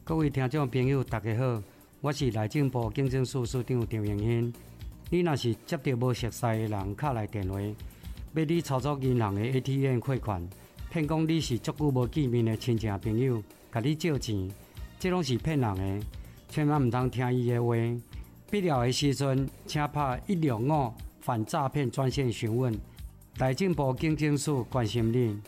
各位听众朋友，大家好，我是内政部警政署署长张荣兴。你若是接到无熟悉的人敲来电话，要你操作银行的 ATM 汇款，骗讲你是足久无见面的亲戚朋友，甲你借钱，这拢是骗人的，千万唔通听伊的话。必要的时阵，请打165反诈骗专线询问。内政部警政署关心你。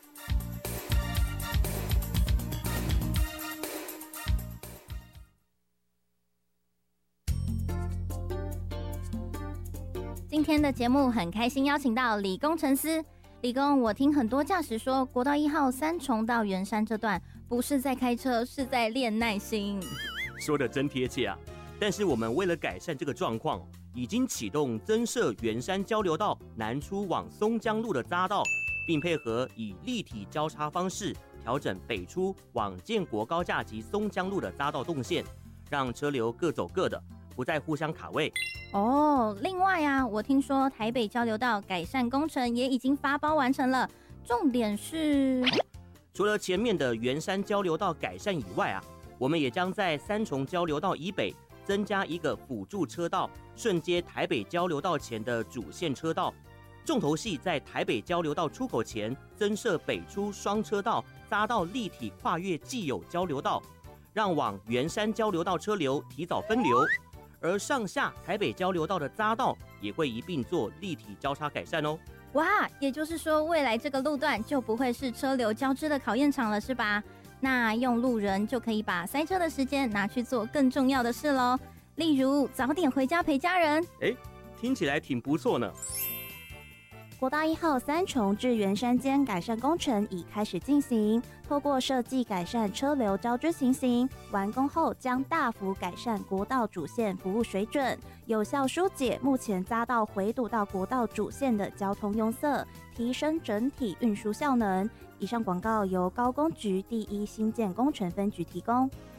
今天的节目很开心邀请到李工程师。李工，我听很多驾驶说，国道1号3重到圆山这段不是在开车，是在练耐心。 说得真贴切啊！但是我们为了改善这个状况，已经启动增设圆山交流道南出往松江路的匝道，并配合以立体交叉方式调整北出往建国高架及松江路的匝道动线，让车流各走各的，不再互相卡位。 另外啊，我听说台北交流道改善工程也已经发包完成了，重点是， 除了前面的圆山交流道改善以外啊，我们也将在3重交流道以北增加一个辅助车道，顺接台北交流道前的主线车道。重头戏在台北交流道出口前增设北出双车道，匝道立体跨越既有交流道，让往圆山交流道车流提早分流。而上下台北交流道的匝道也会一并做立体交叉改善哦。 哇，也就是说未来这个路段就不会是车流交织的考验场了，是吧？那用路人就可以把塞车的时间拿去做更重要的事咯，例如早点回家陪家人。 听起来挺不错呢。 国道1号3重至圆山间改善工程已开始进行，透过设计改善车流交织情形，完工后将大幅改善国道主线服务水准，有效疏解目前匝道回堵到国道主线的交通拥塞，提升整体运输效能。以上广告由高工局第1新建工程分局提供。